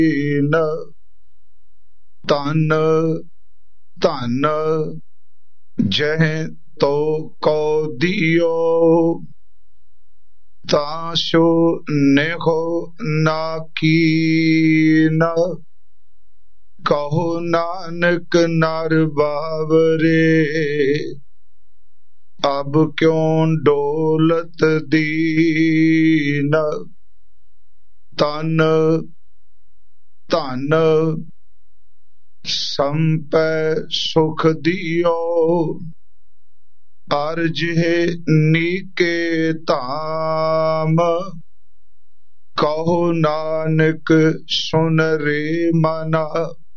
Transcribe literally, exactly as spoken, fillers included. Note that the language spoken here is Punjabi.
ਦੀਨ ਧਨ ਧਨ ਜਹ ਤੋ ਕੋ ਦਿਓ ਤਾਸ਼ੋ ਨੇਹੋ ਨਾ ਕੀਨ ਕਹੋ ਨਾਨਕ ਨਰ ਬਾਵਰੇ ਅਬ ਕਿਉ ਡੋਲਤ ਦੀਨ ਤਨ ਧਨ ਸੰਪੈ ਸੁਖ ਦਿਓ ਅਰਜਿ ਨੀਕੇ ਧਾਮ ਕਹੋ ਨਾਨਕ ਸੁਨ ਰੇ ਮਨਾ